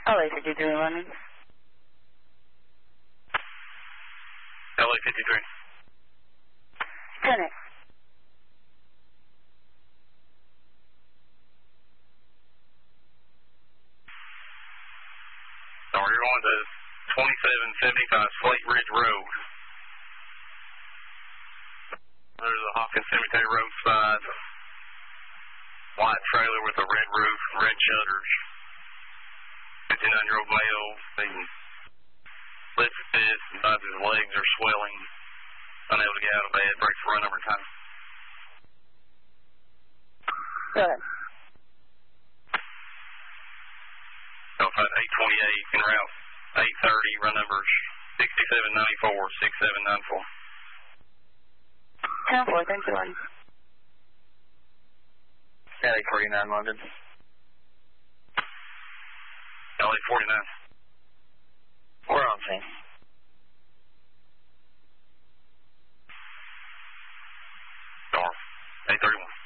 LA 53 London. LA 53. Tenant. So you're going to 2775 Slate Ridge Road. There's a Hawkins Cemetery roadside white trailer with a red roof, red shutters. 59-year-old male. He lifts his fist, and his legs are swelling, unable to get out of bed, breaks the run over time. Go ahead. Alpha 828 en route 830, run numbers 6794, 6794. 10-4, thank you, London. LA 49 London. LA 49. We're on scene. North 831.